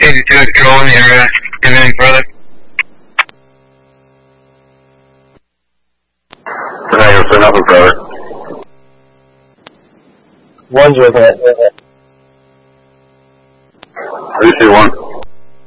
82 is controlling the area. Anything further? Negative, so nothing further. One's with it. I see one.